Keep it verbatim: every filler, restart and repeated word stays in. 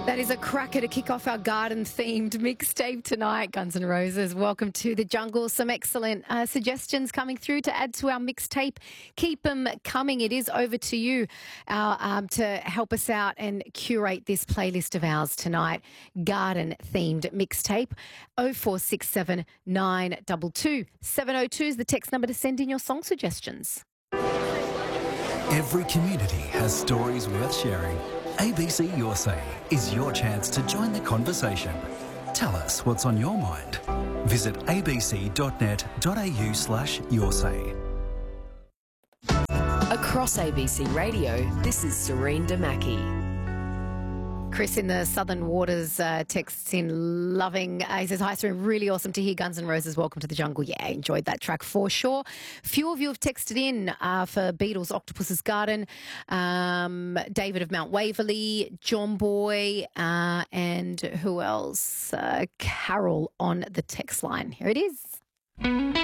That is a cracker to kick off our garden-themed mixtape tonight, Guns N' Roses. Welcome to the jungle. Some excellent uh, suggestions coming through to add to our mixtape. Keep them coming. It is over to you uh, um, to help us out and curate this playlist of ours tonight. Garden-themed mixtape. oh four six seven nine two two seven oh two is the text number to send in your song suggestions. Every community has stories worth sharing. A B C Your Say is your chance to join the conversation. Tell us what's on your mind. Visit abc.net.au slash your say. Across A B C Radio, this is Serene Damaki. Chris in the Southern Waters uh, texts in loving. Uh, he says, hi, Serene, really awesome to hear Guns N' Roses. Welcome to the jungle. Yeah, enjoyed that track for sure. Few of you have texted in uh, for Beatles' Octopus's Garden. Um, David of Mount Waverley, John Boy, uh, and who else? Uh, Carol on the text line. Here it is.